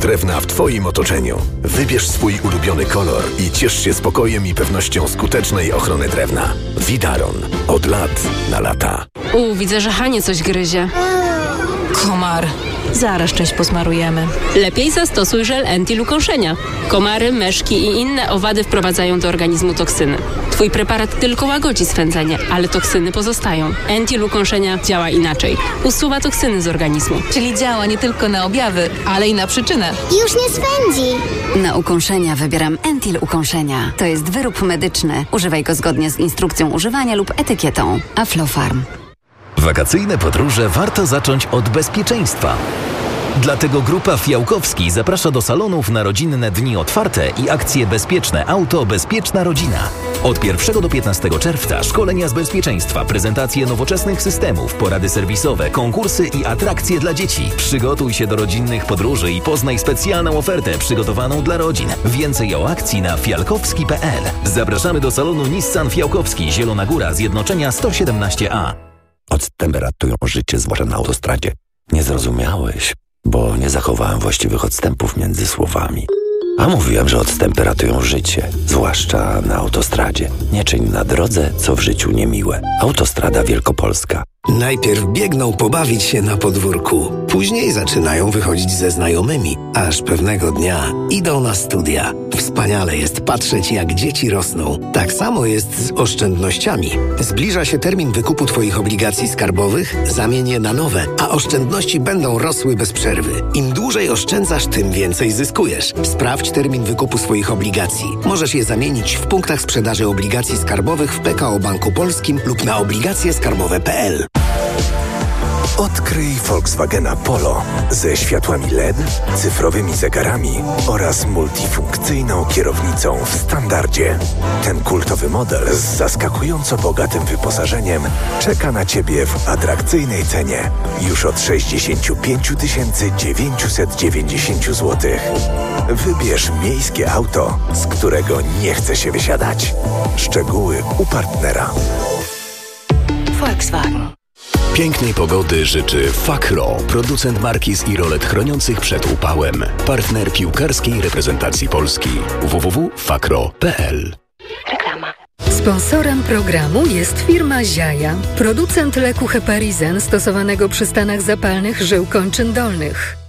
drewna w Twoim otoczeniu. Wybierz swój ulubiony kolor i ciesz się spokojem i pewnością skutecznej ochrony drewna. Widaron. Od lat na lata. Widzę, że Hanie coś gryzie. Komar. Zaraz część posmarujemy. Lepiej zastosuj żel Entil ukąszenia. Komary, myszki i inne owady wprowadzają do organizmu toksyny. Twój preparat tylko łagodzi swędzenie, ale toksyny pozostają. Entil ukąszenia działa inaczej. Usuwa toksyny z organizmu. Czyli działa nie tylko na objawy, ale i na przyczynę. Już nie swędzi. Na ukąszenia wybieram Entil ukąszenia. To jest wyrób medyczny. Używaj go zgodnie z instrukcją używania lub etykietą. Aflofarm. Wakacyjne podróże warto zacząć od bezpieczeństwa. Dlatego Grupa Fiałkowski zaprasza do salonów na rodzinne dni otwarte i akcje Bezpieczne Auto, Bezpieczna Rodzina. Od 1 do 15 czerwca szkolenia z bezpieczeństwa, prezentacje nowoczesnych systemów, porady serwisowe, konkursy i atrakcje dla dzieci. Przygotuj się do rodzinnych podróży i poznaj specjalną ofertę przygotowaną dla rodzin. Więcej o akcji na fialkowski.pl. Zapraszamy do salonu Nissan Fiałkowski, Zielona Góra, Zjednoczenia 117A. Odtemperatują życie, zwłaszcza na autostradzie. Nie zrozumiałeś, bo nie zachowałem właściwych odstępów między słowami. A mówiłem, że odtemperatują życie, zwłaszcza na autostradzie. Nie czyń na drodze, co w życiu niemiłe. Autostrada Wielkopolska. Najpierw biegną pobawić się na podwórku, później zaczynają wychodzić ze znajomymi, aż pewnego dnia idą na studia. Wspaniale jest patrzeć, jak dzieci rosną. Tak samo jest z oszczędnościami. Zbliża się termin wykupu Twoich obligacji skarbowych, zamień je na nowe, a oszczędności będą rosły bez przerwy. Im dłużej oszczędzasz, tym więcej zyskujesz. Sprawdź termin wykupu swoich obligacji. Możesz je zamienić w punktach sprzedaży obligacji skarbowych w PKO Banku Polskim lub na obligacjeskarbowe.pl. Odkryj Volkswagena Polo ze światłami LED, cyfrowymi zegarami oraz multifunkcyjną kierownicą w standardzie. Ten kultowy model z zaskakująco bogatym wyposażeniem czeka na Ciebie w atrakcyjnej cenie już od 65 990 zł. Wybierz miejskie auto, z którego nie chce się wysiadać. Szczegóły u partnera. Volkswagen. Pięknej pogody życzy Fakro, producent markiz i rolet chroniących przed upałem. Partner piłkarskiej reprezentacji Polski. www.fakro.pl. Reklama. Sponsorem programu jest firma Ziaja, producent leku Heparizen stosowanego przy stanach zapalnych żył kończyn dolnych.